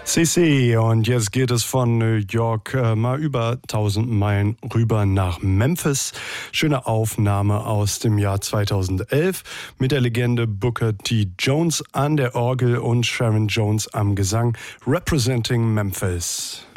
CC, und jetzt geht es von New York mal über 1000 Meilen rüber nach Memphis. Schöne Aufnahme aus dem Jahr 2011 mit der Legende Booker T. Jones an der Orgel und Sharon Jones am Gesang. Representing Memphis.